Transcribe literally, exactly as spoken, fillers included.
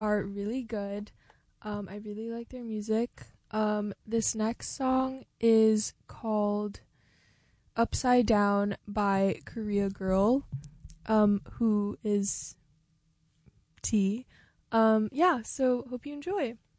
are really good. Um, I really like their music. Um, this next song is called Upside Down by Korea Girl, um, who is T. Um, yeah, so hope you enjoy.